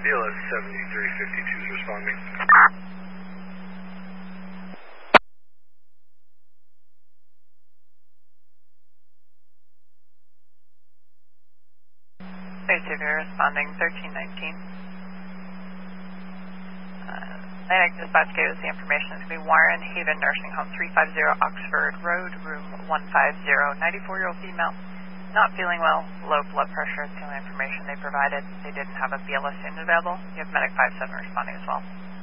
BLS 7352 is responding. Severe responding 1319. Atlantic Dispatch gave us the information. It's going to be Warren Haven Nursing Home, 350 Oxford Road, room 150, 94-year-old female. Not feeling well, low blood pressure. It's the only information they provided. They didn't have a BLS unit available. You have Medic 57 responding as well.